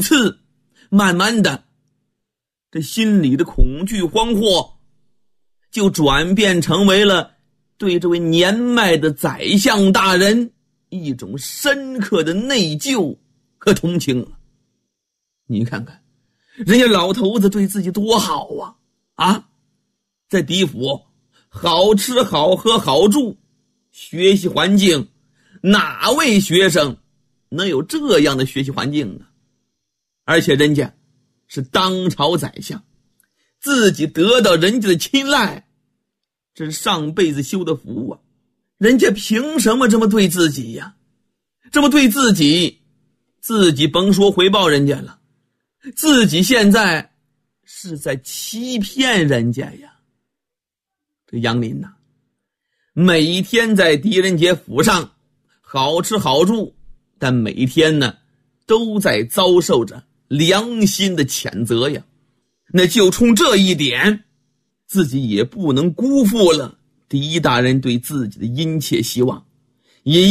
次，慢慢的，这心里的恐惧惶惑就转变成为了对这位年迈的宰相大人一种深刻的内疚和同情了。你看看人家老头子对自己多好啊，在狄府好吃好喝好住，学习环境哪位学生能有这样的学习环境呢？而且人家是当朝宰相，自己得到人家的青睐，这是上辈子修的福啊！人家凭什么这么对自己呀？这么对自己，自己甭说回报人家了，自己现在是在欺骗人家呀。这杨林呐，每天在狄仁杰府上好吃好住，但每天呢都在遭受着良心的谴责呀。那就冲这一点，自己也不能辜负了狄大人对自己的殷切希望，也